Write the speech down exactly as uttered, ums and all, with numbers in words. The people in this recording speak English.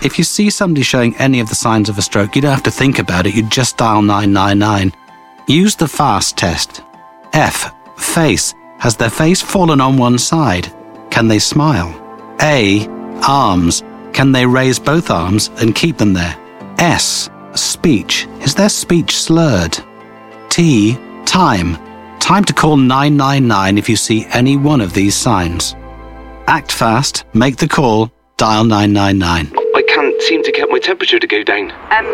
If you see somebody showing any of the signs of a stroke, you don't have to think about it. You just dial nine nine nine. Use the FAST test. F. Face. Has their face fallen on one side? Can they smile? A. Arms. Can they raise both arms and keep them there? S. Speech. Is their speech slurred? T. Time. Time to call nine nine nine if you see any one of these signs. Act fast, make the call, dial nine nine nine. I can't seem to get my temperature to go down. Um,